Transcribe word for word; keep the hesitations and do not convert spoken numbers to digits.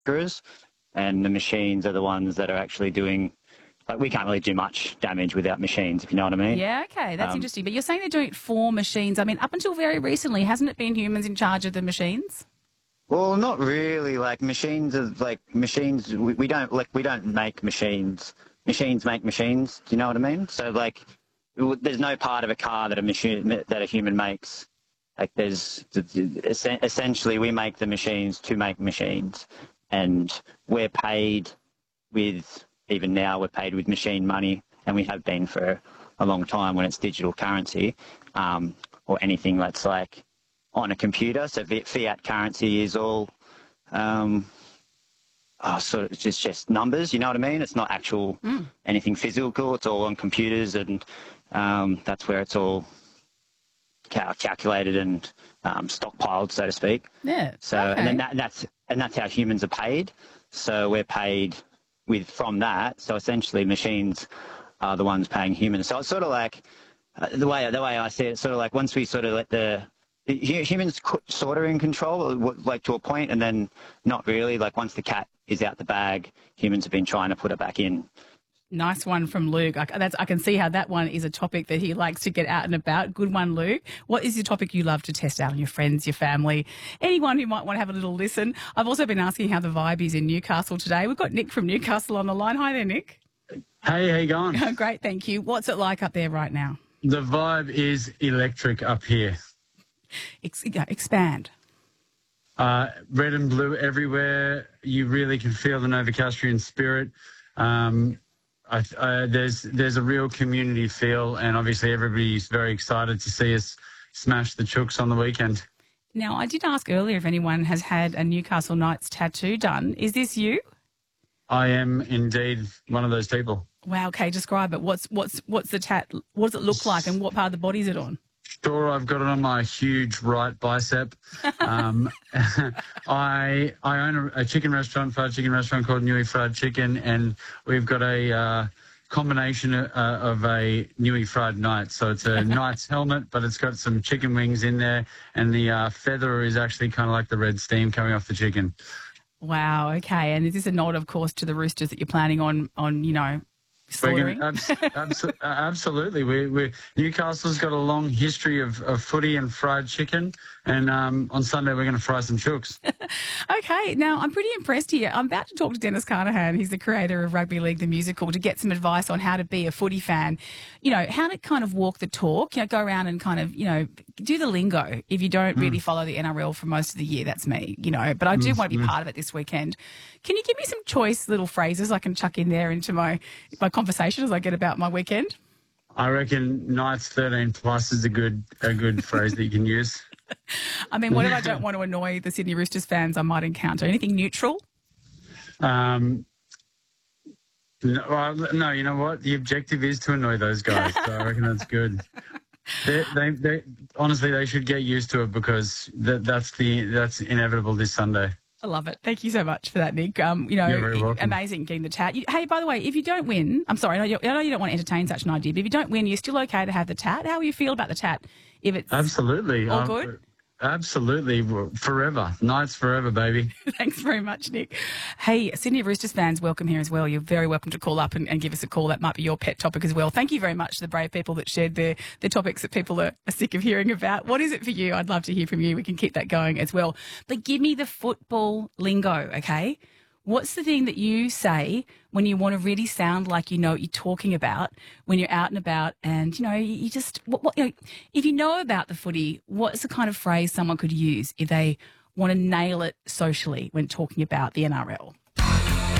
manufacturers, and the machines are the ones that are actually doing. Like, we can't really do much damage without machines, if you know what I mean. Yeah, okay, that's Um, interesting. But you're saying they're doing it for machines. I mean, up until very recently, hasn't it been humans in charge of the machines? Well, not really. Like, machines are like machines. We, we don't like we don't make machines. Machines make machines. Do you know what I mean? So like, w- there's no part of a car that a machine that a human makes. Like, there's essen- essentially we make the machines to make machines, and we're paid with even now we're paid with machine money, and we have been for a long time when it's digital currency, um, or anything that's like on a computer. So fi- fiat currency is all um, oh, sort of just just numbers. You know what I mean? It's not actual Mm. anything physical. It's all on computers, and um, that's where it's all cal- calculated and um, stockpiled, so to speak. Yeah. So okay. and then that, that's and that's how humans are paid. So we're paid with from that. So essentially, machines are the ones paying humans. So it's sort of like uh, the way the way I see it. It's sort of like once we sort of let the hu- humans co- sort of in control, like to a point, and then not really. Like once the cat is out the bag, humans have been trying to put it back in. Nice one from Luke. I, that's, I can see how that one is a topic that he likes to get out and about. Good one, Luke. What is your topic you love to test out on your friends, your family, anyone who might want to have a little listen? I've also been asking how the vibe is in Newcastle today. We've got Nick from Newcastle on the line. Hi there, Nick. Hey, how you going? Great, thank you. What's it like up there right now? The vibe is electric up here. Ex- yeah, expand. Uh, red and blue everywhere. You really can feel the Novocastrian spirit. Um, I, uh, there's there's a real community feel, and obviously everybody's very excited to see us smash the Chooks on the weekend. Now, I did ask earlier if anyone has had a Newcastle Knights tattoo done. Is this you? I am indeed one of those people. Wow. Okay, describe it. What's what's what's the tat? What does it look like, and what part of the body is it on? Sure, I've got it on my huge right bicep. Um, I I own a, a chicken restaurant, fried chicken restaurant called Newey Fried Chicken, and we've got a uh, combination uh, of a Newey Fried Knight. So it's a Knight's helmet, but it's got some chicken wings in there, and the uh, feather is actually kind of like the red steam coming off the chicken. Wow. Okay. And is this a nod, of course, to the Roosters that you're planning on on you know? We're gonna, abs- abs- uh, absolutely. We, we, Newcastle's got a long history of, of footy and fried chicken, and um, on Sunday we're going to fry some chooks. Okay, now I'm pretty impressed here. I'm about to talk to Dennis Carnahan. He's the creator of Rugby League the Musical, to get some advice on how to be a footy fan. You know, how to kind of walk the talk, you know, go around and kind of, you know, do the lingo if you don't really Mm. follow the N R L for most of the year. That's me, you know, but I do Mm, want to be mm. part of it this weekend. Can you give me some choice little phrases I can chuck in there into my, my conversation as I get about my weekend? I reckon Knights thirteen plus is a good a good phrase that you can use. I mean, what if I don't want to annoy the Sydney Roosters fans I might encounter? Anything neutral? Um, no, well, no, you know what? The objective is to annoy those guys, so I reckon that's good. They, they, they, honestly, they should get used to it, because that, that's the that's inevitable this Sunday. I love it. Thank you so much for that, Nick. Um, you know, You're very welcome. amazing getting the tat. You, hey, by the way, if you don't win, I'm sorry, I know, you, I know you don't want to entertain such an idea, but if you don't win, you're still okay to have the tat. How will you feel about the tat? If it's Absolutely. all Um, good? Absolutely. Forever. Knights forever, baby. Thanks very much, Nick. Hey, Sydney Roosters fans, welcome here as well. You're very welcome to call up and, and give us a call. That might be your pet topic as well. Thank you very much to the brave people that shared their, their topics that people are, are sick of hearing about. What is it for you? I'd love to hear from you. We can keep that going as well. But give me the football lingo, okay? What's the thing that you say when you want to really sound like you know what you're talking about when you're out and about, and, you know, you, you just, what, what, you know, if you know about the footy, what's the kind of phrase someone could use if they want to nail it socially when talking about the N R L?